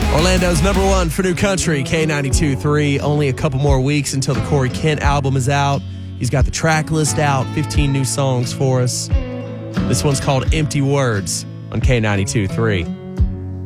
Orlando's number one for new country, K92.3. Only a couple more weeks until the Corey Kent album is out. He's got the track list out, 15 new songs for us. This one's called Empty Words on K92.3.